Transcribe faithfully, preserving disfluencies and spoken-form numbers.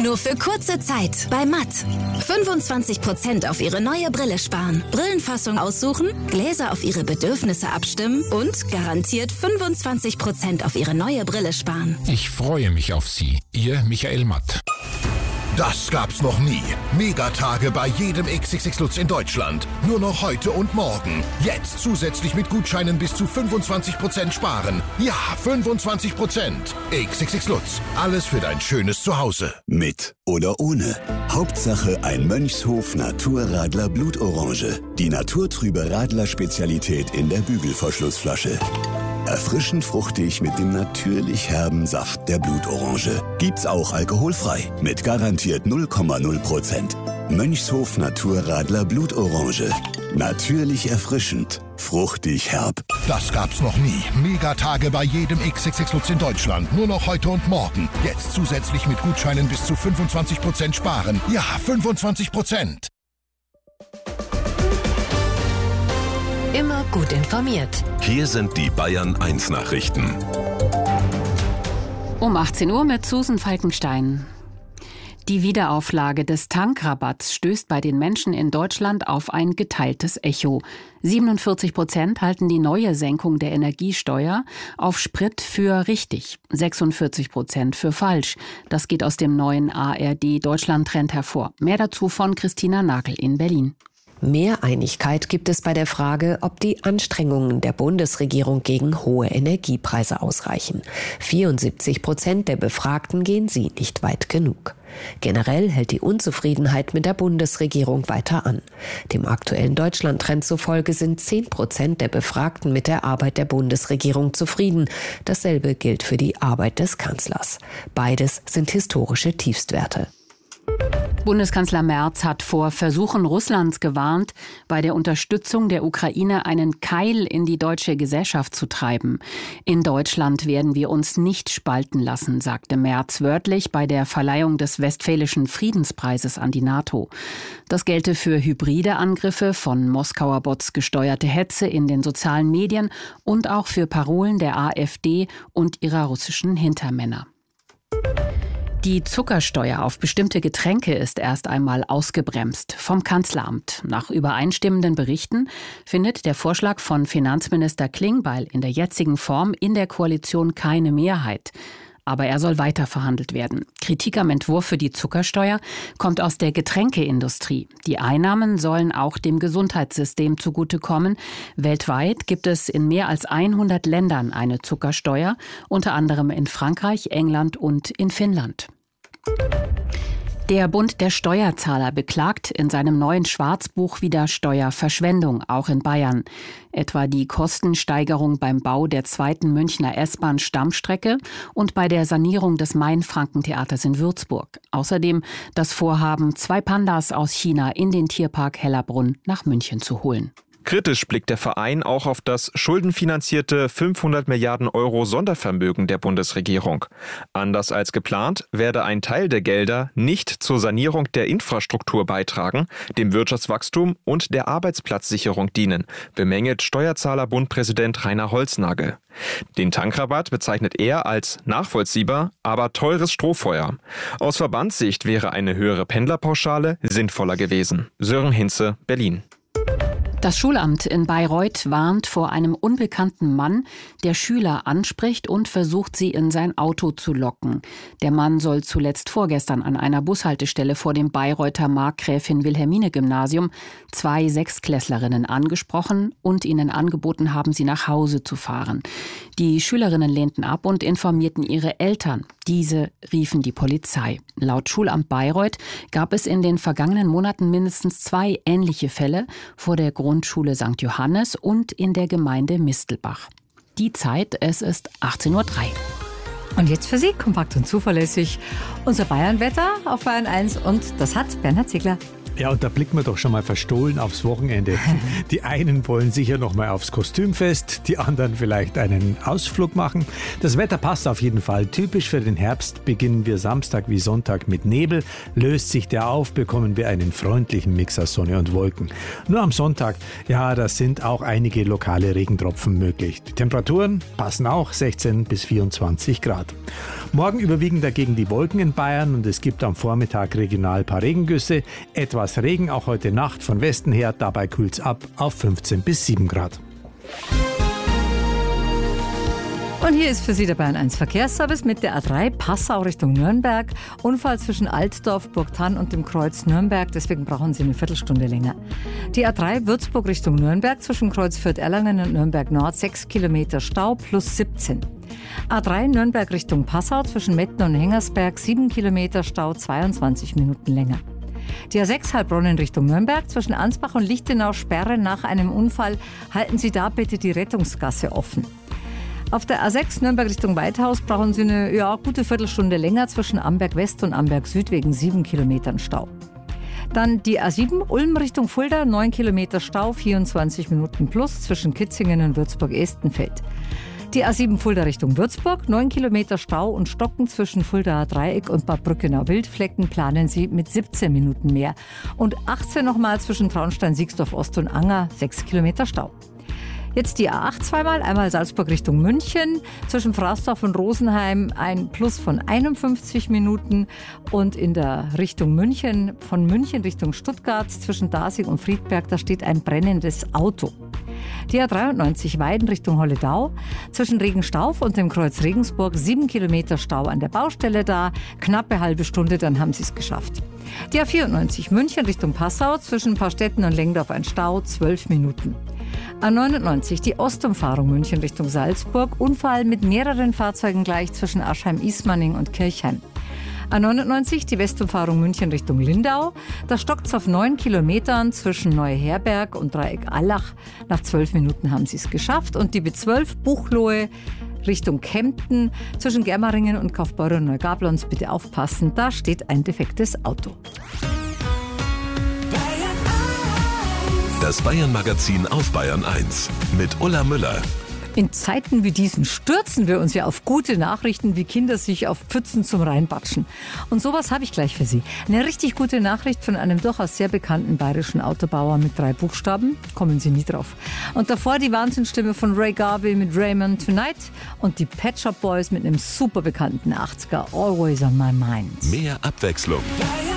Nur für kurze Zeit bei Matt. fünfundzwanzig Prozent auf Ihre neue Brille sparen. Brillenfassung aussuchen, Gläser auf Ihre Bedürfnisse abstimmen und garantiert fünfundzwanzig Prozent auf Ihre neue Brille sparen. Ich freue mich auf Sie. Ihr Michael Matt. Das gab's noch nie. Megatage bei jedem X X X Lutz in Deutschland. Nur noch heute und morgen. Jetzt zusätzlich mit Gutscheinen bis zu fünfundzwanzig Prozent sparen. Ja, fünfundzwanzig Prozent. X X X Lutz. Alles für dein schönes Zuhause. Mit oder ohne. Hauptsache ein Mönchshof Naturradler Blutorange. Die naturtrübe Radler-Spezialität in der Bügelverschlussflasche. Erfrischend fruchtig mit dem natürlich herben Saft der Blutorange. Gibt's auch alkoholfrei. Mit garantiert null Komma null Prozent. Mönchshof Naturradler Blutorange. Natürlich erfrischend. Fruchtig herb. Das gab's noch nie. Megatage bei jedem X X X Lutz in Deutschland. Nur noch heute und morgen. Jetzt zusätzlich mit Gutscheinen bis zu fünfundzwanzig Prozent sparen. Ja, fünfundzwanzig Prozent. Immer gut informiert. Hier sind die Bayern eins Nachrichten. Um achtzehn Uhr mit Susan Falkenstein. Die Wiederauflage des Tankrabatts stößt bei den Menschen in Deutschland auf ein geteiltes Echo. siebenundvierzig Prozent halten die neue Senkung der Energiesteuer auf Sprit für richtig, sechsundvierzig Prozent für falsch. Das geht aus dem neuen A R D-Deutschland-Trend hervor. Mehr dazu von Christina Nagel in Berlin. Mehr Einigkeit gibt es bei der Frage, ob die Anstrengungen der Bundesregierung gegen hohe Energiepreise ausreichen. vierundsiebzig Prozent der Befragten gehen sie nicht weit genug. Generell hält die Unzufriedenheit mit der Bundesregierung weiter an. Dem aktuellen Deutschland-Trend zufolge sind zehn Prozent der Befragten mit der Arbeit der Bundesregierung zufrieden. Dasselbe gilt für die Arbeit des Kanzlers. Beides sind historische Tiefstwerte. Bundeskanzler Merz hat vor Versuchen Russlands gewarnt, bei der Unterstützung der Ukraine einen Keil in die deutsche Gesellschaft zu treiben. In Deutschland werden wir uns nicht spalten lassen, sagte Merz wörtlich bei der Verleihung des Westfälischen Friedenspreises an die NATO. Das gelte für hybride Angriffe, von Moskauer Bots gesteuerte Hetze in den sozialen Medien und auch für Parolen der AfD und ihrer russischen Hintermänner. Die Zuckersteuer auf bestimmte Getränke ist erst einmal ausgebremst vom Kanzleramt. Nach übereinstimmenden Berichten findet der Vorschlag von Finanzminister Klingbeil in der jetzigen Form in der Koalition keine Mehrheit. Aber er soll weiter verhandelt werden. Kritik am Entwurf für die Zuckersteuer kommt aus der Getränkeindustrie. Die Einnahmen sollen auch dem Gesundheitssystem zugutekommen. Weltweit gibt es in mehr als hundert Ländern eine Zuckersteuer, unter anderem in Frankreich, England und in Finnland. Der Bund der Steuerzahler beklagt in seinem neuen Schwarzbuch wieder Steuerverschwendung, auch in Bayern. Etwa die Kostensteigerung beim Bau der zweiten Münchner S-Bahn-Stammstrecke und bei der Sanierung des Main-Franken-Theaters in Würzburg. Außerdem das Vorhaben, zwei Pandas aus China in den Tierpark Hellerbrunn nach München zu holen. Kritisch blickt der Verein auch auf das schuldenfinanzierte fünfhundert Milliarden Euro Sondervermögen der Bundesregierung. Anders als geplant werde ein Teil der Gelder nicht zur Sanierung der Infrastruktur beitragen, dem Wirtschaftswachstum und der Arbeitsplatzsicherung dienen, bemängelt Steuerzahlerbund-Präsident Rainer Holznagel. Den Tankrabatt bezeichnet er als nachvollziehbar, aber teures Strohfeuer. Aus Verbandssicht wäre eine höhere Pendlerpauschale sinnvoller gewesen. Sören Hinze, Berlin. Das Schulamt in Bayreuth warnt vor einem unbekannten Mann, der Schüler anspricht und versucht, sie in sein Auto zu locken. Der Mann soll zuletzt vorgestern an einer Bushaltestelle vor dem Bayreuther Markgräfin-Wilhelmine-Gymnasium zwei Sechstklässlerinnen angesprochen und ihnen angeboten haben, sie nach Hause zu fahren. Die Schülerinnen lehnten ab und informierten ihre Eltern. Diese riefen die Polizei. Laut Schulamt Bayreuth gab es in den vergangenen Monaten mindestens zwei ähnliche Fälle vor der Grundschule Sankt Johannes und in der Gemeinde Mistelbach. Die Zeit, es ist achtzehn Uhr drei. Und jetzt für Sie, kompakt und zuverlässig, unser Bayernwetter auf Bayern eins und das hat Bernhard Ziegler. Ja, und da blicken wir doch schon mal verstohlen aufs Wochenende. Die einen wollen sicher noch mal aufs Kostümfest, die anderen vielleicht einen Ausflug machen. Das Wetter passt auf jeden Fall. Typisch für den Herbst beginnen wir Samstag wie Sonntag mit Nebel. Löst sich der auf, bekommen wir einen freundlichen Mix aus Sonne und Wolken. Nur am Sonntag, ja, da sind auch einige lokale Regentropfen möglich. Die Temperaturen passen auch, sechzehn bis vierundzwanzig Grad. Morgen überwiegen dagegen die Wolken in Bayern und es gibt am Vormittag regional ein paar Regengüsse. Etwas Regen auch heute Nacht von Westen her, dabei kühlt es ab auf fünfzehn bis sieben Grad. Und hier ist für Sie der Bayern eins Verkehrsservice mit der A drei Passau Richtung Nürnberg. Unfall zwischen Altdorf, Burgthann und dem Kreuz Nürnberg, deswegen brauchen Sie eine Viertelstunde länger. Die A drei Würzburg Richtung Nürnberg zwischen Kreuz Fürth-Erlangen und Nürnberg Nord, sechs Kilometer Stau plus siebzehn. A drei Nürnberg Richtung Passau zwischen Metten und Hengersberg, sieben Kilometer Stau, zweiundzwanzig Minuten länger. Die A sechs Heilbronn in Richtung Nürnberg zwischen Ansbach und Lichtenau Sperre nach einem Unfall. Halten Sie da bitte die Rettungsgasse offen. Auf der A sechs Nürnberg Richtung Weidhaus brauchen Sie eine ja, gute Viertelstunde länger zwischen Amberg West und Amberg Süd wegen sieben Kilometern Stau. Dann die A sieben Ulm Richtung Fulda, neun Kilometer Stau, vierundzwanzig Minuten plus zwischen Kitzingen und Würzburg-Estenfeld. Die A sieben Fulda Richtung Würzburg, neun Kilometer Stau und Stocken zwischen Fuldaer Dreieck und Bad Brückenau-Wildflecken planen Sie mit siebzehn Minuten mehr. Und achtzehn nochmal zwischen Traunstein, Siegsdorf Ost und Anger, sechs Kilometer Stau. Jetzt die A acht zweimal, einmal Salzburg Richtung München, zwischen Fraßdorf und Rosenheim ein Plus von einundfünfzig Minuten und in der Richtung München, von München Richtung Stuttgart, zwischen Dasing und Friedberg, da steht ein brennendes Auto. Die A dreiundneunzig Weiden Richtung Holledau, zwischen Regenstauf und dem Kreuz Regensburg, sieben Kilometer Stau an der Baustelle da, knappe halbe Stunde, dann haben Sie es geschafft. Die A vierundneunzig München Richtung Passau, zwischen Paarstetten und Lengdorf ein Stau, zwölf Minuten. A neunundneunzig, die Ostumfahrung München Richtung Salzburg, Unfall mit mehreren Fahrzeugen gleich zwischen Aschheim-Ismaning und Kirchheim. A neunundneunzig, die Westumfahrung München Richtung Lindau, da stockt es auf neun Kilometern zwischen Neuherberg und Dreieck Allach. Nach zwölf Minuten haben Sie es geschafft. Und die B zwölf Buchloe Richtung Kempten, zwischen Germeringen und Kaufbeurer und Neugablons, bitte aufpassen, da steht ein defektes Auto. Das Bayern-Magazin auf Bayern eins mit Ulla Müller. In Zeiten wie diesen stürzen wir uns ja auf gute Nachrichten, wie Kinder sich auf Pfützen zum Reinbatschen. Und sowas habe ich gleich für Sie. Eine richtig gute Nachricht von einem durchaus sehr bekannten bayerischen Autobauer mit drei Buchstaben. Kommen Sie nie drauf. Und davor die Wahnsinnsstimme von Ray Garvey mit Raymond Tonight und die Pet Shop Boys mit einem super bekannten achtziger Always on My Mind. Mehr Abwechslung.